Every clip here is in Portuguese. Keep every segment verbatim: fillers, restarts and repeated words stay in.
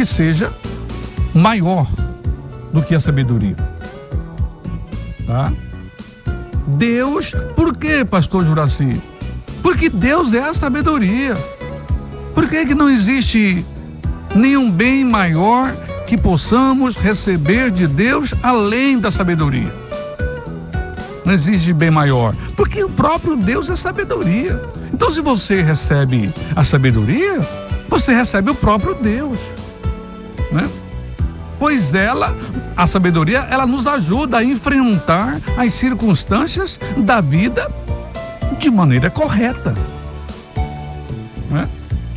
que seja maior do que a sabedoria. Tá? Deus, por quê, pastor Juraci? Porque Deus é a sabedoria. Por que que não existe nenhum bem maior que possamos receber de Deus além da sabedoria? Não existe bem maior, porque o próprio Deus é sabedoria. Então, se você recebe a sabedoria, você recebe o próprio Deus, né? Pois ela, a sabedoria, ela nos ajuda a enfrentar as circunstâncias da vida de maneira correta, né?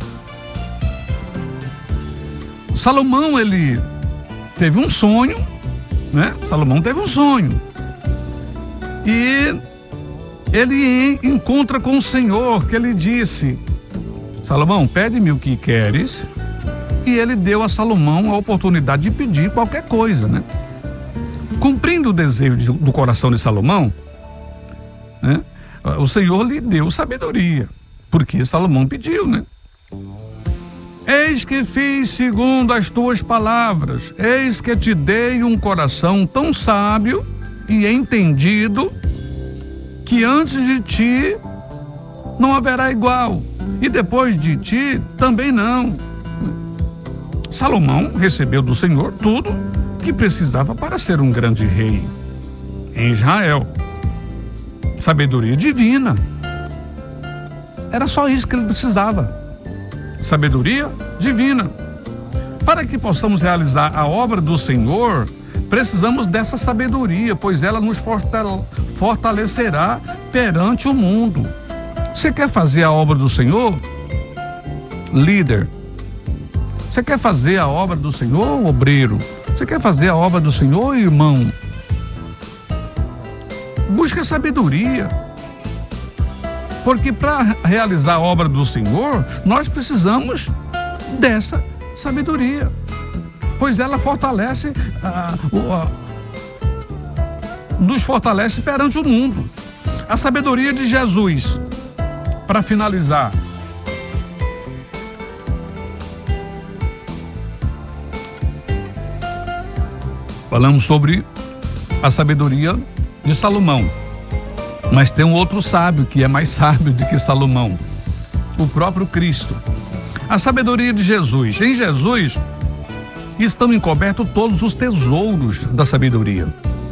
Salomão, ele teve um sonho, né? Salomão teve um sonho. E ele encontra com o Senhor, que ele disse: Salomão, pede-me o que queres. E ele deu a Salomão a oportunidade de pedir qualquer coisa, né? Cumprindo o desejo de, do coração de Salomão, né? O Senhor lhe deu sabedoria, porque Salomão pediu, né? Eis que fiz segundo as tuas palavras, eis que te dei um coração tão sábio e entendido, que antes de ti não haverá igual, e depois de ti também não. Salomão recebeu do Senhor tudo que precisava para ser um grande rei em Israel. Sabedoria divina. Era só isso que ele precisava. Sabedoria divina. Para que possamos realizar a obra do Senhor, precisamos dessa sabedoria, pois ela nos fortalecerá perante o mundo. Você quer fazer a obra do Senhor? Líder. Você quer fazer a obra do Senhor, obreiro? Você quer fazer a obra do Senhor, irmão? Busca sabedoria. Porque para realizar a obra do Senhor, nós precisamos dessa sabedoria. Pois ela fortalece, ah, ah, nos fortalece perante o mundo. A sabedoria de Jesus, para finalizar. Falamos sobre a sabedoria de Salomão. Mas tem um outro sábio que é mais sábio do que Salomão, o próprio Cristo. A sabedoria de Jesus. Em Jesus estão encobertos todos os tesouros da sabedoria.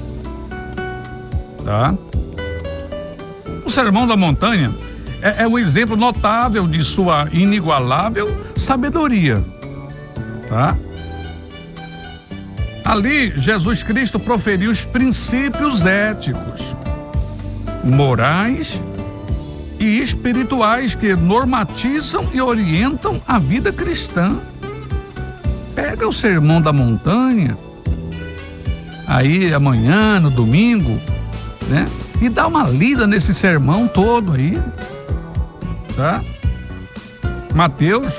Tá? O Sermão da Montanha é, é um exemplo notável de sua inigualável sabedoria. Tá? Ali, Jesus Cristo proferiu os princípios éticos, morais e espirituais que normatizam e orientam a vida cristã. Pega o Sermão da Montanha, aí amanhã, no domingo, né? E dá uma lida nesse sermão todo aí, tá? Mateus,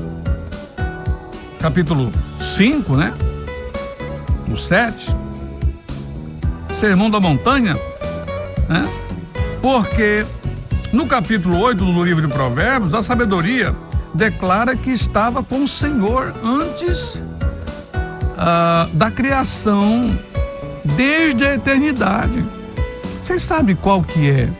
capítulo cinco, né? No sete, Sermão da Montanha, né? Porque no capítulo oito do livro de Provérbios, a sabedoria declara que estava com o Senhor antes ah, da criação, desde a eternidade. Vocês sabem qual que é?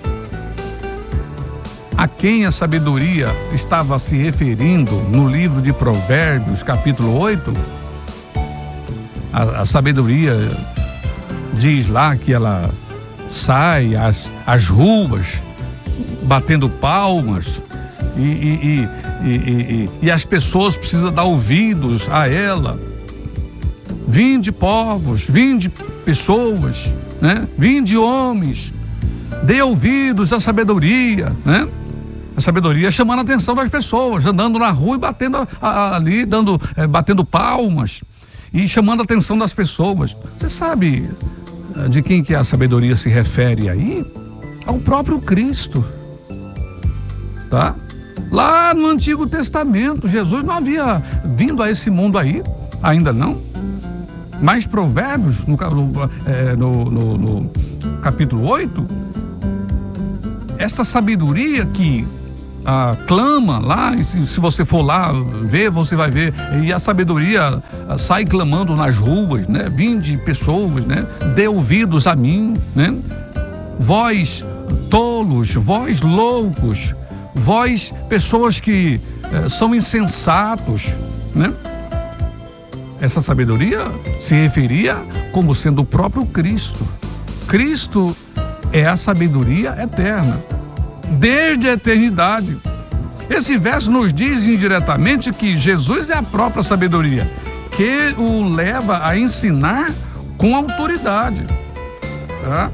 A quem a sabedoria estava se referindo no livro de Provérbios, capítulo oito? A, a sabedoria diz lá que ela sai às, às ruas, batendo palmas, e, e, e, e, e, e as pessoas precisam dar ouvidos a ela. Vinde povos, vinde pessoas, né? Vinde homens, dê ouvidos à sabedoria, né? A sabedoria chamando a atenção das pessoas, andando na rua e batendo a, a, ali, dando, é, batendo palmas e chamando a atenção das pessoas. Você sabe de quem que a sabedoria se refere aí? Ao próprio Cristo, tá? Lá no Antigo Testamento, Jesus não havia vindo a esse mundo aí, ainda não. Mas Provérbios, no, no, é, no, no, no capítulo oito, essa sabedoria que ah, clama lá, e se, se você for lá ver, você vai ver, e a sabedoria ah, sai clamando nas ruas, né? Vinde pessoas, né? Dê ouvidos a mim, né? Vós tolos, vós loucos, vós pessoas que eh, são insensatos, né? Essa sabedoria se referia como sendo o próprio Cristo. Cristo é a sabedoria eterna, desde a eternidade. Esse verso nos diz indiretamente que Jesus é a própria sabedoria, que o leva a ensinar com autoridade. Tá?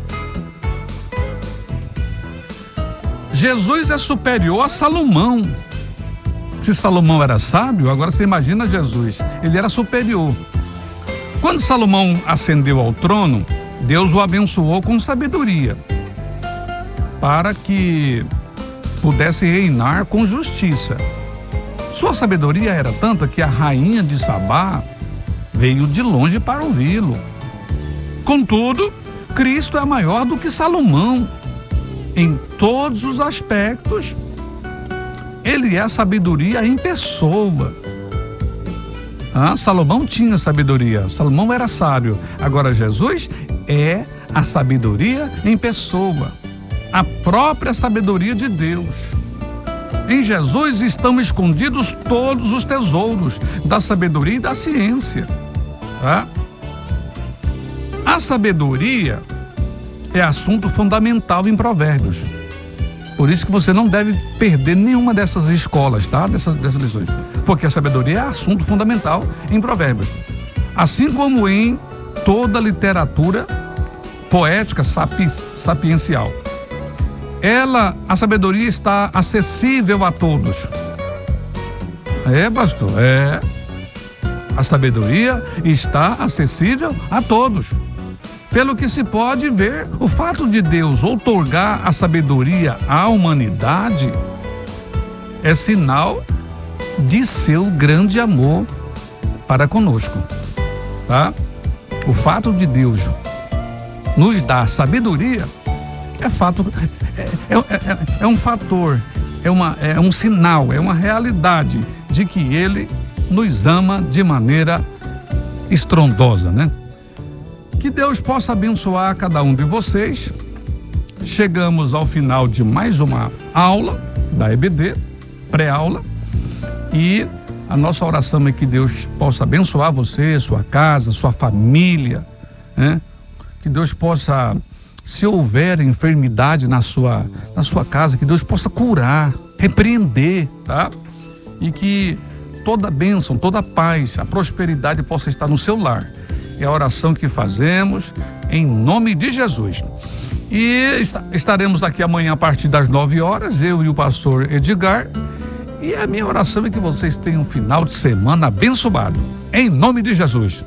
Jesus é superior a Salomão. Se Salomão era sábio, agora você imagina Jesus. Ele era superior. Quando Salomão ascendeu ao trono, Deus o abençoou com sabedoria, para que pudesse reinar com justiça. Sua sabedoria era tanta que a rainha de Sabá veio de longe para ouvi-lo. Contudo, Cristo é maior do que Salomão. Em todos os aspectos, ele é a sabedoria em pessoa. Ah, Salomão tinha sabedoria, Salomão era sábio. Agora Jesus é a sabedoria em pessoa, a própria sabedoria de Deus. Em Jesus estão escondidos todos os tesouros da sabedoria e da ciência. Tá? A sabedoria é assunto fundamental em Provérbios. Por isso que você não deve perder nenhuma dessas escolas, tá? Dessas, dessas lições. Porque a sabedoria é assunto fundamental em Provérbios. Assim como em toda literatura poética sapi, sapiencial. Ela, a sabedoria está acessível a todos. É, pastor? É. A sabedoria está acessível a todos. Pelo que se pode ver, o fato de Deus outorgar a sabedoria à humanidade é sinal de seu grande amor para conosco, tá? O fato de Deus nos dar sabedoria é fato, é, é, é, é um fator, é, uma, é um sinal, é uma realidade de que Ele nos ama de maneira estrondosa, né? Que Deus possa abençoar cada um de vocês. Chegamos ao final de mais uma aula da E B D, pré-aula, e a nossa oração é que Deus possa abençoar você, sua casa, sua família, né? Que Deus possa, se houver enfermidade na sua, na sua casa, que Deus possa curar, repreender, tá? E que toda bênção, toda paz, a prosperidade possa estar no seu lar. É a oração que fazemos em nome de Jesus. E estaremos aqui amanhã a partir das nove horas, eu e o pastor Edgar. E a minha oração é que vocês tenham um final de semana abençoado. Em nome de Jesus.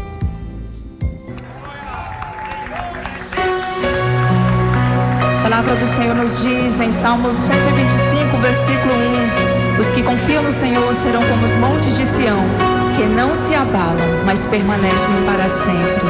A palavra do Senhor nos diz em Salmos cento e vinte e cinco, versículo um: os que confiam no Senhor serão como os montes de Sião, que não se abalam, mas permanecem para sempre.